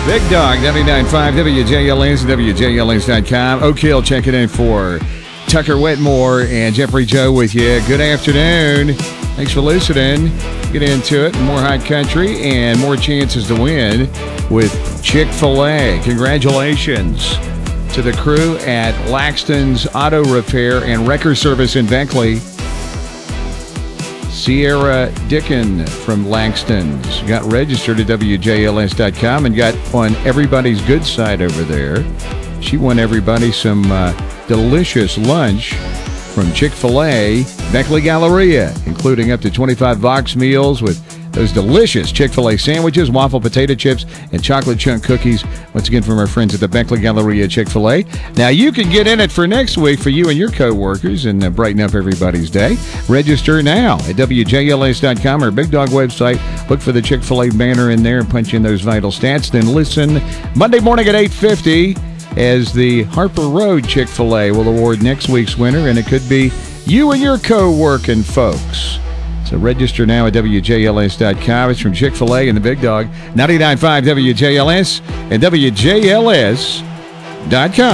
Big Dog, 99.5 WJLS and WJLS.com. Oak Hill checking in for Tucker Whitmore and Jeffrey Joe with you. Good afternoon. Thanks for listening. Get into it. More hot country and more chances to win with Chick-fil-A. Congratulations to the crew at Laxton's Auto Repair and Wrecker Service in Beckley. Sierra Dickin from Langston's got registered at WJLS.com and got on everybody's good side over there. She won everybody some delicious lunch from Chick-fil-A Beckley Galleria, including up to 25 box meals with those delicious Chick-fil-A sandwiches, waffle potato chips, and chocolate chunk cookies. Once again, from our friends at the Beckley Galleria Chick-fil-A. Now, you can get in it for next week for you and your co-workers and brighten up everybody's day. Register now at WJLS.com or Big Dog website. Look for the Chick-fil-A banner in there and punch in those vital stats. Then listen Monday morning at 8:50 as the Harper Road Chick-fil-A will award next week's winner, and it could be you and your co-working folks. So register now at WJLS.com. It's from Chick-fil-A and the Big Dog, 99.5 WJLS and WJLS.com.